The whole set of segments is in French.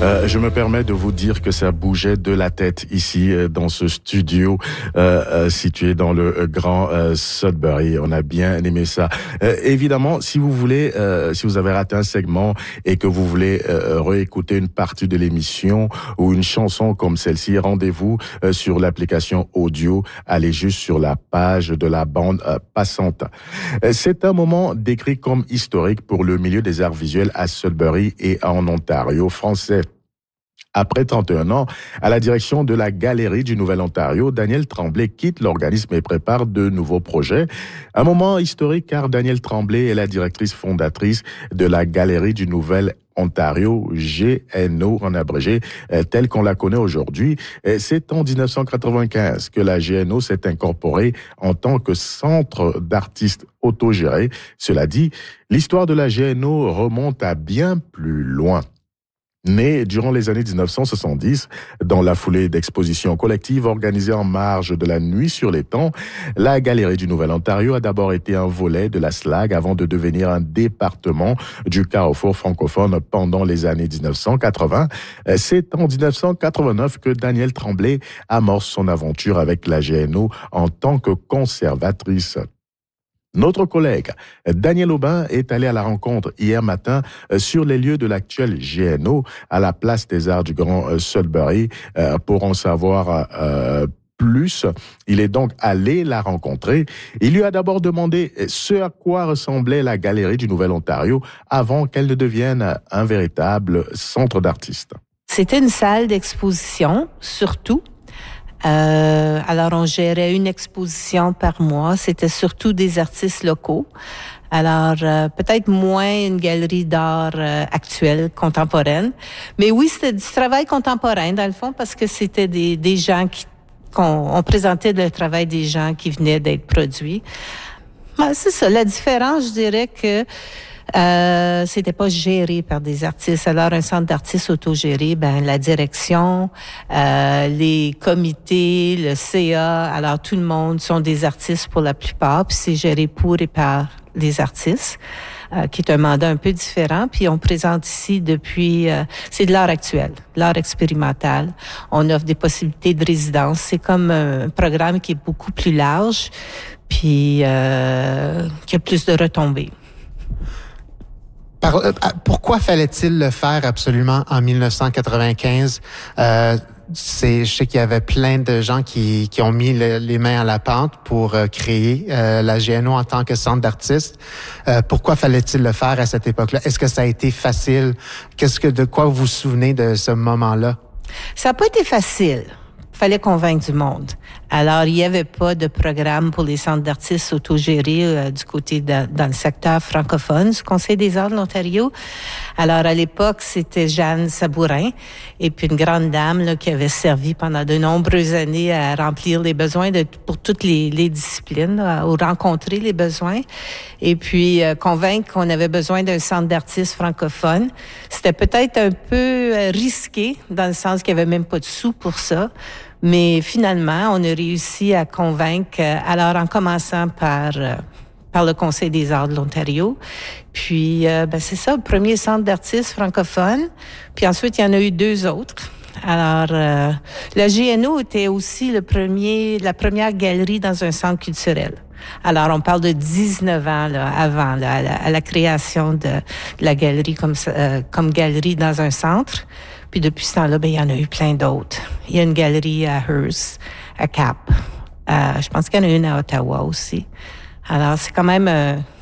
Je me permets de vous dire que ça bougeait de la tête ici dans ce studio situé dans le Grand Sudbury. On a bien aimé ça. Évidemment, si vous voulez, si vous avez raté un segment et que vous voulez réécouter une partie de l'émission ou une chanson comme celle-ci, rendez-vous sur l'application audio. Allez juste sur la page de la bande passante. C'est un moment décrit comme historique pour le milieu des arts visuels à Sudbury et en Ontario français. Après 31 ans, à la direction de la Galerie du Nouvel-Ontario, Danielle Tremblay quitte l'organisme et prépare de nouveaux projets. Un moment historique car Danielle Tremblay est la directrice fondatrice de la Galerie du Nouvel-Ontario, GNO en abrégé, telle qu'on la connaît aujourd'hui. C'est en 1995 que la GNO s'est incorporée en tant que centre d'artistes autogérés. Cela dit, l'histoire de la GNO remonte à bien plus loin. Née durant les années 1970, dans la foulée d'expositions collectives organisées en marge de la Nuit sur l'étang, la Galerie du Nouvel-Ontario a d'abord été un volet de la SLAG avant de devenir un département du Carrefour francophone pendant les années 1980. C'est en 1989 que Danielle Tremblay amorce son aventure avec la GNO en tant que conservatrice. Notre collègue Daniel Aubin est allé à la rencontre hier matin sur les lieux de l'actuel GNO à la place des Arts du Grand Sudbury pour en savoir plus. Il est donc allé la rencontrer. Il lui a d'abord demandé ce à quoi ressemblait la Galerie du Nouvel-Ontario avant qu'elle ne devienne un véritable centre d'artistes. C'était une salle d'exposition, surtout. Alors, on gérait une exposition par mois. C'était surtout des artistes locaux. Alors, peut-être moins une galerie d'art actuelle, contemporaine. Mais oui, c'était du travail contemporain, dans le fond, parce que c'était des gens on présentait le travail des gens qui venaient d'être produits. C'est ça. La différence, je dirais que c'était pas géré par des artistes. Alors, un centre d'artistes autogéré, la direction, les comités, le CA, alors tout le monde sont des artistes pour la plupart, puis c'est géré pour et par les artistes, qui est un mandat un peu différent. Puis on présente ici depuis, c'est de l'art actuel, l'art expérimental. On offre des possibilités de résidence. C'est comme un programme qui est beaucoup plus large, puis qui a plus de retombées. Pourquoi fallait-il le faire absolument en 1995? Je sais qu'il y avait plein de gens qui ont mis les mains à la pente pour créer la GNO en tant que centre d'artistes. Pourquoi fallait-il le faire à cette époque-là? Est-ce que ça a été facile? De quoi vous vous souvenez de ce moment-là? Ça n'a pas été facile. Fallait convaincre du monde. Alors, il n'y avait pas de programme pour les centres d'artistes autogérés du côté dans le secteur francophone du Conseil des arts de l'Ontario. Alors, à l'époque, c'était Jeanne Sabourin et puis une grande dame là, qui avait servi pendant de nombreuses années à remplir les besoins pour toutes les disciplines, là, à rencontrer les besoins et puis convaincre qu'on avait besoin d'un centre d'artistes francophone. C'était peut-être un peu risqué dans le sens qu'il n'y avait même pas de sous pour ça. Mais finalement, on a réussi à convaincre, alors en commençant par le Conseil des arts de l'Ontario. Puis, c'est ça, le premier centre d'artistes francophones. Puis ensuite, il y en a eu 2 autres. Alors, la GNO était aussi la première galerie dans un centre culturel. Alors, on parle de 19 ans là, avant à la création de la galerie comme galerie dans un centre. Puis depuis ce temps-là, il y en a eu plein d'autres. Il y a une galerie à Hearst, à Cap. Je pense qu'il y en a une à Ottawa aussi. Alors, c'est quand même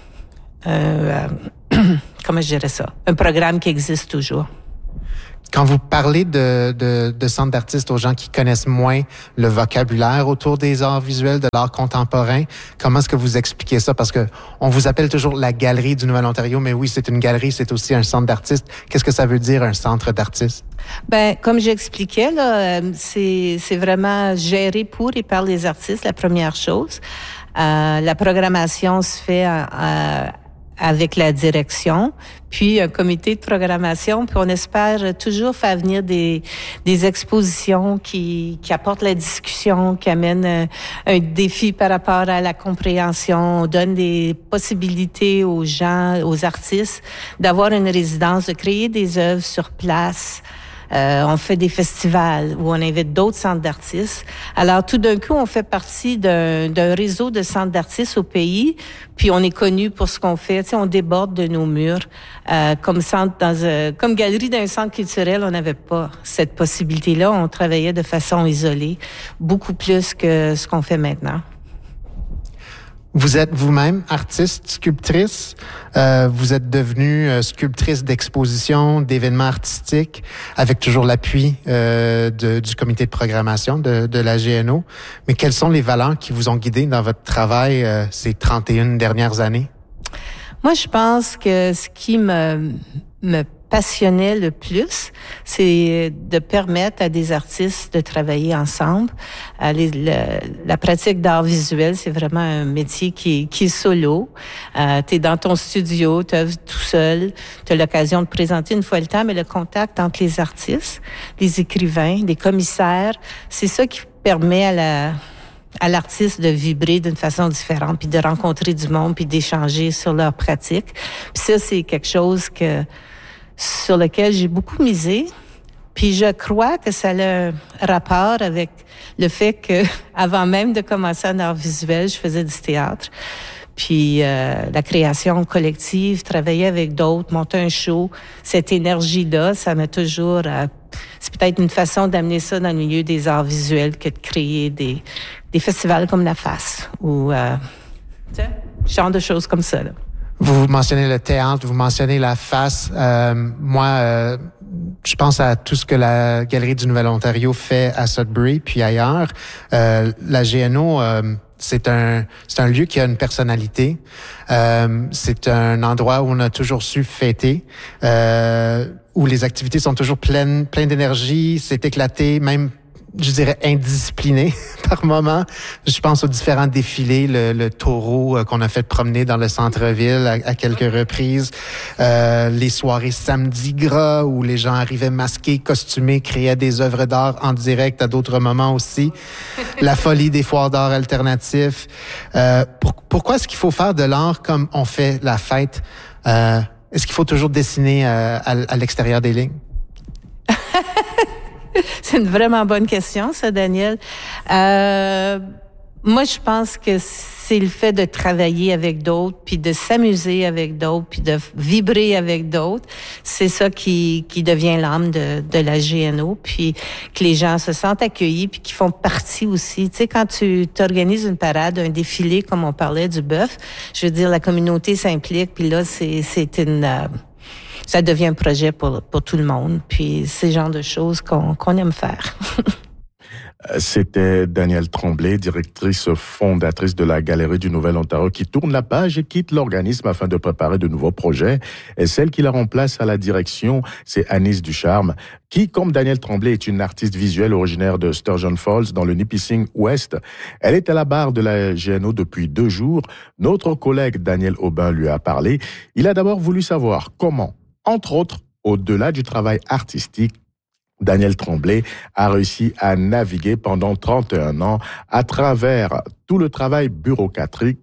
comment je dirais ça? Un programme qui existe toujours. Quand vous parlez de centre d'artistes aux gens qui connaissent moins le vocabulaire autour des arts visuels, de l'art contemporain, comment est-ce que vous expliquez ça? Parce que on vous appelle toujours la Galerie du Nouvel-Ontario, mais oui, c'est une galerie, c'est aussi un centre d'artistes. Qu'est-ce que ça veut dire, un centre d'artistes? Comme j'expliquais, là, c'est vraiment géré pour et par les artistes, la première chose. La programmation se fait avec la direction, puis un comité de programmation, puis on espère toujours faire venir des expositions qui apportent la discussion, qui amènent un défi par rapport à la compréhension, on donne des possibilités aux gens, aux artistes, d'avoir une résidence, de créer des œuvres sur place. On fait des festivals où on invite d'autres centres d'artistes. Alors, tout d'un coup, on fait partie d'un réseau de centres d'artistes au pays, puis on est connu pour ce qu'on fait. Tu sais, on déborde de nos murs. Comme galerie d'un centre culturel, on n'avait pas cette possibilité-là. On travaillait de façon isolée, beaucoup plus que ce qu'on fait maintenant. Vous êtes vous-même artiste, sculptrice. Vous êtes devenue sculptrice d'exposition, d'événements artistiques, avec toujours l'appui du comité de programmation de la GNO. Mais quelles sont les valeurs qui vous ont guidé dans votre travail ces 31 dernières années? Moi, je pense que ce qui me passionnait le plus, c'est de permettre à des artistes de travailler ensemble. La pratique d'art visuel, c'est vraiment un métier qui est solo. Tu es dans ton studio, tu œuvres tout seul, tu as l'occasion de présenter une fois le temps, mais le contact entre les artistes, les écrivains, les commissaires, c'est ça qui permet à l'artiste de vibrer d'une façon différente, puis de rencontrer du monde, puis d'échanger sur leur pratique. Puis ça, c'est quelque chose sur lequel j'ai beaucoup misé. Puis je crois que ça a un rapport avec le fait que, avant même de commencer en art visuel, je faisais du théâtre. Puis la création collective, travailler avec d'autres, monter un show, cette énergie-là, ça m'a toujours... c'est peut-être une façon d'amener ça dans le milieu des arts visuels que de créer des festivals comme la FAS ou genre de choses comme ça, là. Vous mentionnez le théâtre, vous mentionnez la FAS. Moi, je pense à tout ce que la Galerie du Nouvel-Ontario fait à Sudbury puis ailleurs. La GNO, c'est un lieu qui a une personnalité. C'est un endroit où on a toujours su fêter, où les activités sont toujours pleines d'énergie. C'est éclaté, même, je dirais, indiscipliné par moment. Je pense aux différents défilés, le taureau qu'on a fait promener dans le centre-ville à quelques reprises, les soirées samedi gras où les gens arrivaient masqués, costumés, créaient des œuvres d'art en direct à d'autres moments aussi. La folie des foires d'art alternatifs. Pourquoi est-ce qu'il faut faire de l'art comme on fait la fête? Est-ce qu'il faut toujours dessiner à l'extérieur des lignes? C'est une vraiment bonne question, ça, Daniel. Moi, je pense que c'est le fait de travailler avec d'autres, puis de s'amuser avec d'autres, puis de vibrer avec d'autres. C'est ça qui devient l'âme de la GNO, puis que les gens se sentent accueillis, puis qui font partie aussi. Tu sais, quand tu t'organises une parade, un défilé, comme on parlait du bœuf, je veux dire, la communauté s'implique, puis là, ça devient un projet pour tout le monde. Puis c'est le genre de choses qu'on aime faire. C'était Danielle Tremblay, directrice fondatrice de la Galerie du Nouvel-Ontario, qui tourne la page et quitte l'organisme afin de préparer de nouveaux projets. Et celle qui la remplace à la direction, c'est Anis Ducharme, qui, comme Danielle Tremblay, est une artiste visuelle originaire de Sturgeon Falls, dans le Nipissing Ouest. Elle est à la barre de la GNO depuis 2 jours. Notre collègue Daniel Aubin lui a parlé. Il a d'abord voulu savoir comment, entre autres, au-delà du travail artistique, Danielle Tremblay a réussi à naviguer pendant 31 ans à travers tout le travail bureaucratique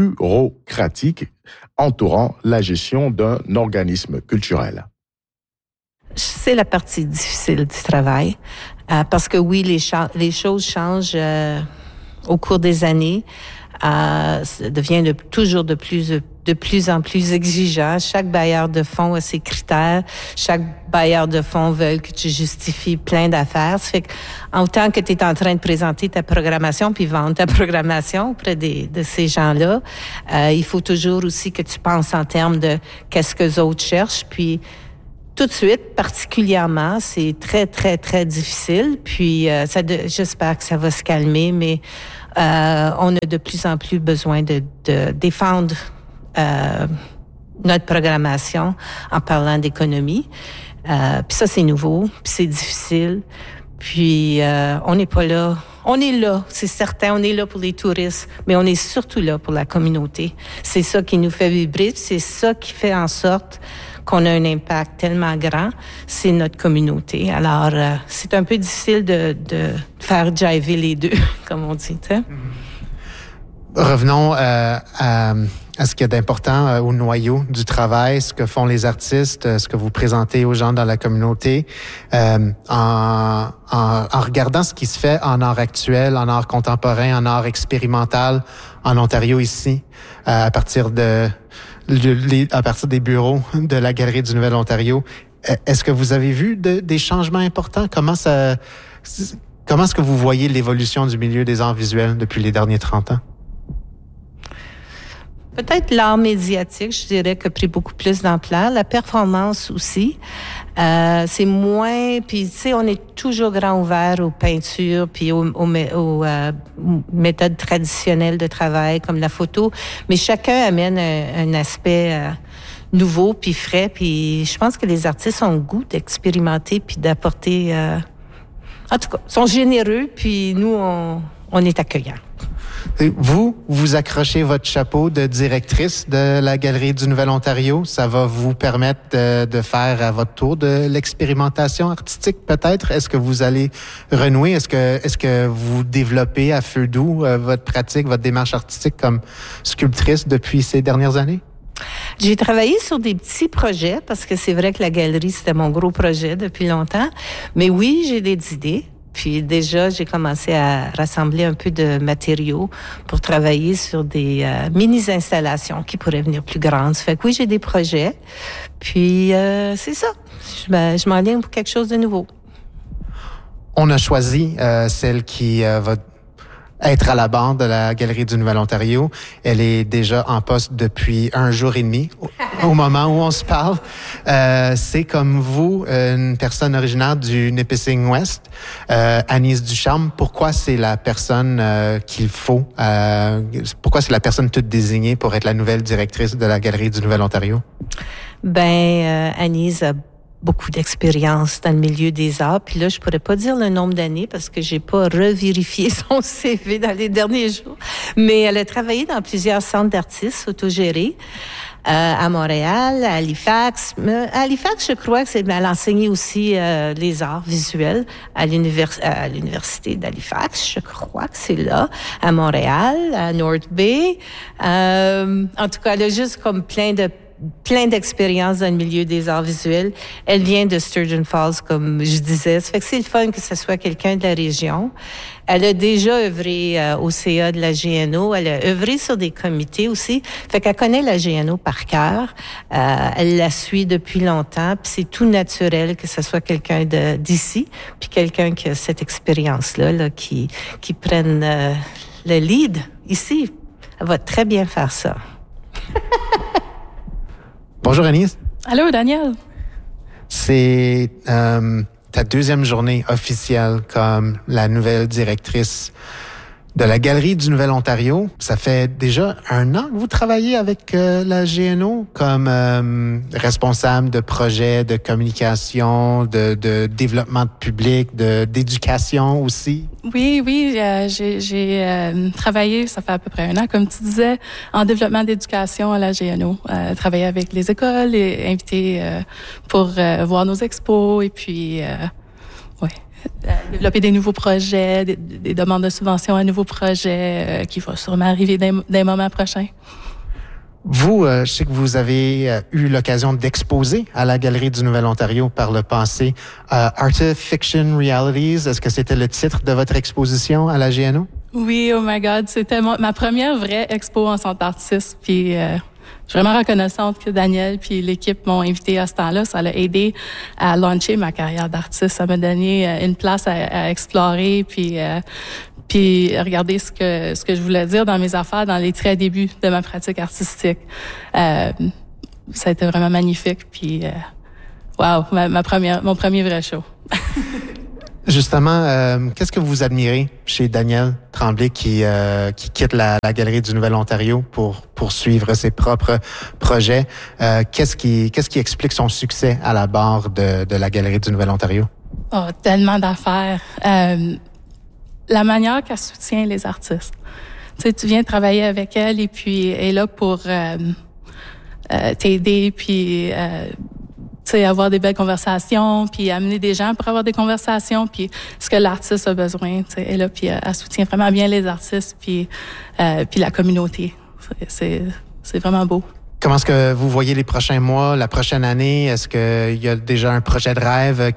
entourant la gestion d'un organisme culturel. C'est la partie difficile du travail, parce que oui, les choses changent au cours des années. Ça devient toujours de plus en plus exigeant. Chaque bailleur de fonds a ses critères. Chaque bailleur de fonds veut que tu justifies plein d'affaires. Ça fait que, autant que tu es en train de présenter ta programmation puis vendre ta programmation auprès de ces gens-là, il faut toujours aussi que tu penses en termes de qu'est-ce que les autres cherchent. Puis, tout de suite, particulièrement, c'est très, très, très difficile. Puis, j'espère que ça va se calmer, mais on a de plus en plus besoin de défendre notre programmation en parlant d'économie. Puis ça, c'est nouveau, puis c'est difficile. Puis on n'est pas là. On est là, c'est certain, on est là pour les touristes, mais on est surtout là pour la communauté. C'est ça qui nous fait vibrer, c'est ça qui fait en sorte qu'on a un impact tellement grand, c'est notre communauté. Alors, c'est un peu difficile de faire jiver les deux, comme on dit. Revenons à ce qu'il y a d'important au noyau du travail, ce que font les artistes, ce que vous présentez aux gens dans la communauté. En regardant ce qui se fait en art actuel, en art contemporain, en art expérimental en Ontario ici, à partir des bureaux de la Galerie du Nouvel-Ontario, est-ce que vous avez vu des changements importants? Comment est-ce que vous voyez l'évolution du milieu des arts visuels depuis les derniers 30 ans? Peut-être l'art médiatique, je dirais, qui a pris beaucoup plus d'ampleur. La performance aussi. C'est moins... Puis, tu sais, on est toujours grand ouvert aux peintures puis aux méthodes traditionnelles de travail, comme la photo. Mais chacun amène un aspect nouveau puis frais. Puis je pense que les artistes ont le goût d'expérimenter puis d'apporter... En tout cas, sont généreux, puis nous, on est accueillants. Vous accrochez votre chapeau de directrice de la Galerie du Nouvel-Ontario. Ça va vous permettre de faire à votre tour de l'expérimentation artistique, peut-être? Est-ce que vous allez renouer? Est-ce que vous développez à feu doux votre pratique, votre démarche artistique comme sculptrice depuis ces dernières années? J'ai travaillé sur des petits projets parce que c'est vrai que la galerie, c'était mon gros projet depuis longtemps. Mais oui, j'ai des idées. Puis déjà, j'ai commencé à rassembler un peu de matériaux pour travailler sur des mini-installations qui pourraient venir plus grandes. Ça fait que oui, j'ai des projets. Puis c'est ça. Je m'enligne pour quelque chose de nouveau. On a choisi celle qui va être à la barre de la Galerie du Nouvel-Ontario. Elle est déjà en poste depuis 1 jour et demi, au moment où on se parle. C'est comme vous, une personne originaire du Nipissing West, Agnès Ducharme. Pourquoi c'est la personne qu'il faut? Pourquoi c'est la personne toute désignée pour être la nouvelle directrice de la Galerie du Nouvel-Ontario? Agnès a beaucoup d'expérience dans le milieu des arts. Puis là, je pourrais pas dire le nombre d'années parce que j'ai pas revérifié son CV dans les derniers jours. Mais elle a travaillé dans plusieurs centres d'artistes autogérés. À Montréal, à Halifax. À Halifax, je crois que elle a enseigné aussi les arts visuels à l'université d'Halifax. Je crois que c'est là. À Montréal, à North Bay. En tout cas, elle a juste comme plein d'expériences dans le milieu des arts visuels. Elle vient de Sturgeon Falls, comme je disais. Ça fait que c'est le fun que ce soit quelqu'un de la région. Elle a déjà œuvré au CA de la GNO. Elle a œuvré sur des comités aussi. Fait qu'elle connaît la GNO par cœur. Elle la suit depuis longtemps. Puis c'est tout naturel que ce soit quelqu'un d'ici, puis quelqu'un qui a cette expérience-là, qui prenne le lead ici. Elle va très bien faire ça. Bonjour Agnès. Allô Daniel. C'est ta 2e journée officielle comme la nouvelle directrice de la Galerie du Nouvel-Ontario. Ça fait déjà 1 an que vous travaillez avec la GNO comme responsable de projets de communication, de développement de public, d'éducation aussi. Oui, j'ai travaillé, ça fait à peu près 1 an, comme tu disais, en développement d'éducation à la GNO. Travaillé avec les écoles et invité pour voir nos expos et puis développer des nouveaux projets, des demandes de subventions à nouveaux projets qui vont sûrement arriver d'un moment prochain. Vous, je sais que vous avez eu l'occasion d'exposer à la Galerie du Nouvel-Ontario par le passé. Art of Fiction Realities, est-ce que c'était le titre de votre exposition à la GNO? Oui, oh my God, c'était ma première vraie expo en centre artiste. Puis je suis vraiment reconnaissante que Daniel puis l'équipe m'ont invité à ce temps-là. Ça l'a aidé à lancer ma carrière d'artiste. Ça m'a donné une place à explorer puis regarder ce que je voulais dire dans mes affaires dans les très débuts de ma pratique artistique. Ça a été vraiment magnifique. Puis wow, mon premier vrai show. Justement, qu'est-ce que vous admirez chez Daniel Tremblay qui quitte la Galerie du Nouvel-Ontario pour poursuivre ses propres projets? Qu'est-ce qui explique son succès à la barre de la Galerie du Nouvel-Ontario? Oh, tellement d'affaires. La manière qu'elle soutient les artistes. Tu sais, tu viens travailler avec elle et puis elle est là pour t'aider puis tu avoir des belles conversations, puis amener des gens pour avoir des conversations, puis ce que l'artiste a besoin, est là, puis elle soutient vraiment bien les artistes, puis la communauté. C'est vraiment beau. Comment est-ce que vous voyez les prochains mois, la prochaine année? Est-ce qu'il y a déjà un projet de rêve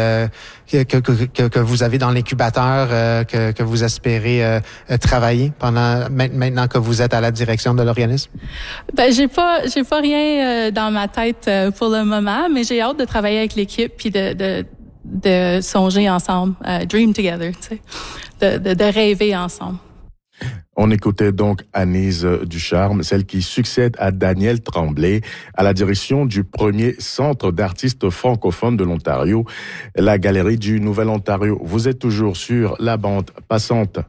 que vous avez dans l'incubateur, que vous espérez travailler maintenant que vous êtes à la direction de l'organisme? Ben, j'ai pas rien dans ma tête pour le moment, mais j'ai hâte de travailler avec l'équipe puis de songer ensemble, dream together, tu sais, de rêver ensemble. On écoutait donc Anise Ducharme, celle qui succède à Daniel Tremblay à la direction du premier centre d'artistes francophones de l'Ontario, la Galerie du Nouvel-Ontario. Vous êtes toujours sur la bande passante.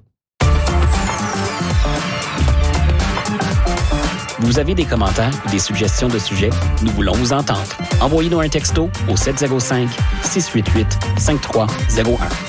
Vous avez des commentaires ou des suggestions de sujets? Nous voulons vous entendre. Envoyez-nous un texto au 705-688-5301.